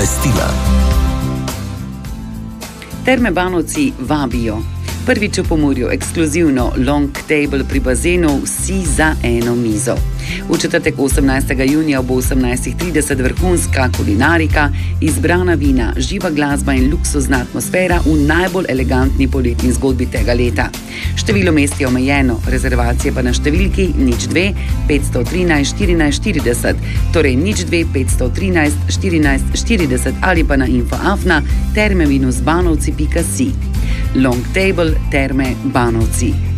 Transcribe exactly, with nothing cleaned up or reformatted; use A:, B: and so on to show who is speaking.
A: Stila.
B: Terme Banovci vabijo. Prvič v Pomurju ekskluzivno long table pri bazenu, vsi za eno mizo. V četrtek osemnajstega junija ob osemnajstih trideset vrhunska kulinarika, izbrana vina, živa glasba in luksuzna atmosfera v najbolj elegantni poletni zgodbi tega leta. Število mest je omejeno, rezervacije pa na številki nič dve petsto trinajst štirinajst štirideset, torej nič dve petsto trinajst štirinajst štirideset ali pa na info afna terme minus banovci pika si. Long table Terme Banovci.